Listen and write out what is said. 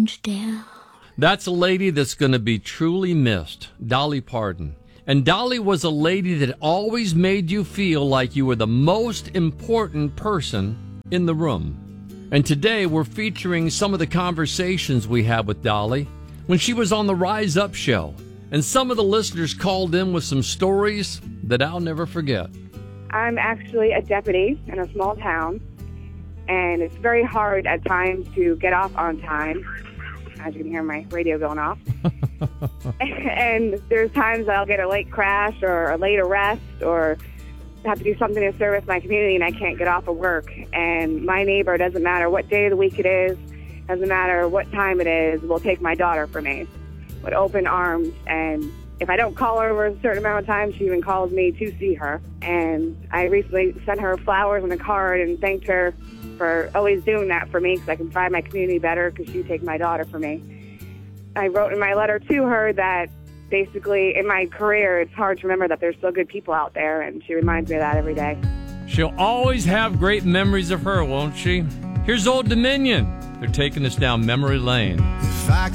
lounge down. That's a lady that's going to be truly missed, Dolly Parton. And Dolly was a lady that always made you feel like you were the most important person in the room. And today we're featuring some of the conversations we had with Dolly when she was on the Rise Up show. And some of the listeners called in with some stories that I'll never forget. I'm actually a deputy in a small town, and it's very hard at times to get off on time. As you can hear my radio going off. And there's times I'll get a late crash or a late arrest or have to do something to service my community and I can't get off of work. And my neighbor, doesn't matter what day of the week it is, doesn't matter what time it is, will take my daughter for me with open arms. And if I don't call her over a certain amount of time, she even calls me to see her. And I recently sent her flowers and a card and thanked her for always doing that for me because I can provide my community better because she takes my daughter for me. I wrote in my letter to her that basically in my career it's hard to remember that there's still good people out there, and she reminds me of that every day. She'll always have great memories of her, won't she? Here's Old Dominion. They're taking us down memory lane.